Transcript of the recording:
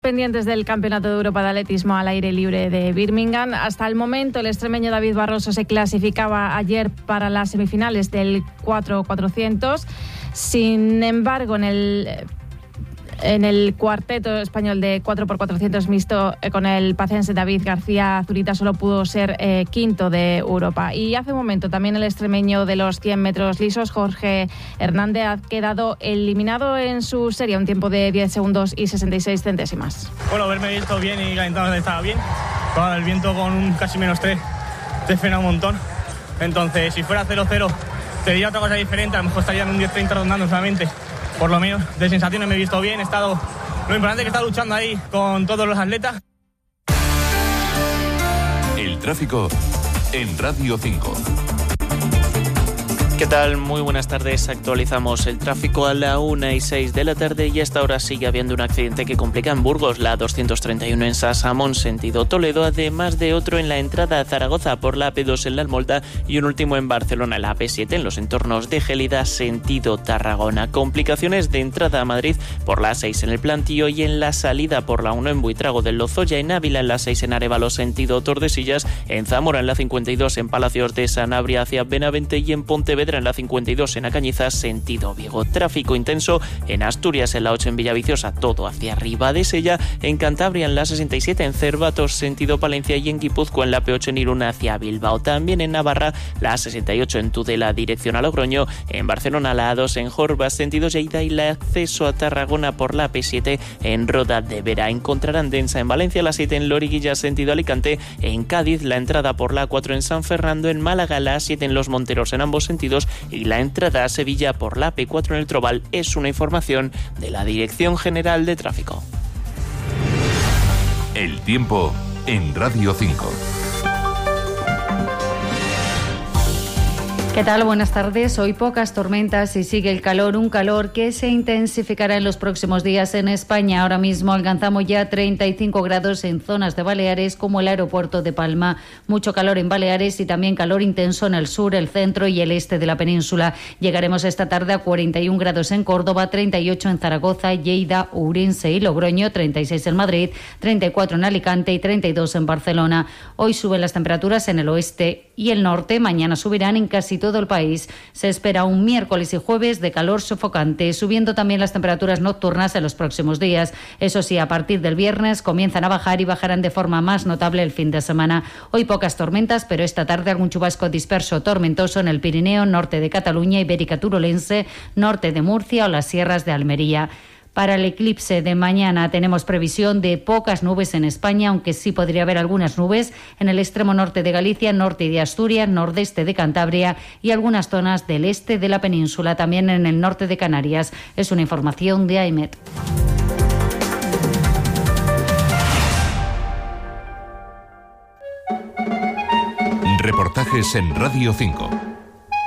pendientes del Campeonato de Europa de Atletismo al aire libre de Birmingham. Hasta el momento, el extremeño David Barroso se clasificaba ayer para las semifinales del 4x400. Sin embargo, en el cuarteto español de 4x400 mixto con el pacense David García Zurita solo pudo ser quinto de Europa. Y hace un momento también el extremeño de los 100 metros lisos, Jorge Hernández, ha quedado eliminado en su serie a un tiempo de 10 segundos y 66 centésimas. Bueno, haberme visto bien y calentado estaba bien. Con el viento con un casi -3 te frena un montón. Entonces, si fuera 0-0, te diría otra cosa diferente. A lo mejor estaría en un 10-30 rondando solamente. Por lo menos de sensaciones me he visto bien, he estado, lo importante es que he estado luchando ahí con todos los atletas. El tráfico en Radio 5. ¿Qué tal? Muy buenas tardes. Actualizamos el tráfico a la 1:06 de la tarde y hasta ahora sigue habiendo un accidente que complica en Burgos, la 231 en Sasamón, sentido Toledo, además de otro en la entrada a Zaragoza por la AP2 en La Almolda y un último en Barcelona, la AP7 en los entornos de Gélida, sentido Tarragona. Complicaciones de entrada a Madrid por la 6 en el Plantío y en la salida por la 1 en Buitrago del Lozoya, en Ávila en la 6 en Arévalo, sentido Tordesillas, en Zamora en la 52 en Palacios de Sanabria hacia Benavente y en Pontevedra en la 52 en Acañiza, sentido Vigo. Tráfico intenso en Asturias en la 8 en Villaviciosa, todo hacia arriba de Sella, en Cantabria en la 67 en Cervatos, sentido Palencia y en Guipúzcoa en la P8 en Irún hacia Bilbao. También en Navarra la 68 en Tudela dirección a Logroño, en Barcelona la A2 en Jorba, sentido Lleida y el acceso a Tarragona por la P7 en Roda de Vera. Encontrarán densa en Valencia la 7 en Loriguilla, sentido Alicante, en Cádiz la entrada por la 4 en San Fernando, en Málaga la 7 en Los Monteros en ambos sentidos y la entrada a Sevilla por la P4 en el Trobal. Es una información de la Dirección General de Tráfico. El tiempo en Radio 5. ¿Qué tal? Buenas tardes. Hoy pocas tormentas y sigue el calor, un calor que se intensificará en los próximos días en España. Ahora mismo alcanzamos ya 35 grados en zonas de Baleares como el aeropuerto de Palma. Mucho calor en Baleares y también calor intenso en el sur, el centro y el este de la península. Llegaremos esta tarde a 41 grados en Córdoba, 38 en Zaragoza, Lleida, Ourense y Logroño, 36 en Madrid, 34 en Alicante y 32 en Barcelona. Hoy suben las temperaturas en el oeste y el norte. Mañana subirán en casi todo el país. Se espera un miércoles y jueves de calor sofocante, subiendo también las temperaturas nocturnas en los próximos días. Eso sí, a partir del viernes comienzan a bajar y bajarán de forma más notable el fin de semana. Hoy pocas tormentas, pero esta tarde algún chubasco disperso tormentoso en el Pirineo, norte de Cataluña, Ibérica Turolense, norte de Murcia o las sierras de Almería. Para el eclipse de mañana tenemos previsión de pocas nubes en España, aunque sí podría haber algunas nubes en el extremo norte de Galicia, norte de Asturias, nordeste de Cantabria y algunas zonas del este de la península, también en el norte de Canarias. Es una información de AEMET. Reportajes en Radio 5.